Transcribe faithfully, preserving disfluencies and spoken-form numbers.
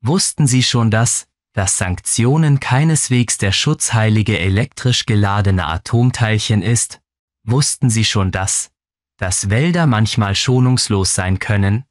Wussten Sie schon, dass, dass Sanktionen keineswegs der schutzheilige elektrisch geladene Atomteilchen ist? Wussten Sie schon, dass, dass Wälder manchmal schonungslos sein können?